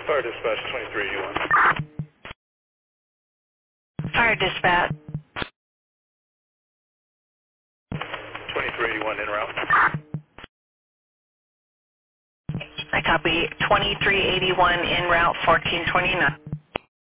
Fire dispatch 2381. Fire dispatch. 2381 en route. I copy 2381 en route 1429.